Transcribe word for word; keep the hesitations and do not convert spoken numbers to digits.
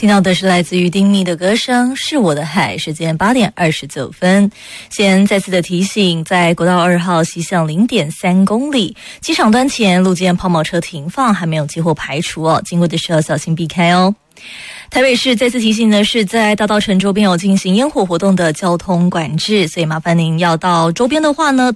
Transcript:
听到的是来自于丁密的歌声《是我的海》，时间八点二十九分。先再次的提醒，在国道二号西向零点三公里，机场端前路肩抛锚车停放，还没有接获排除哦，经过的时候小心避开哦。台北市再次提醒的是，在大稻埕周边有进行烟火活动的交通管制，所以麻烦您要到周边的话呢，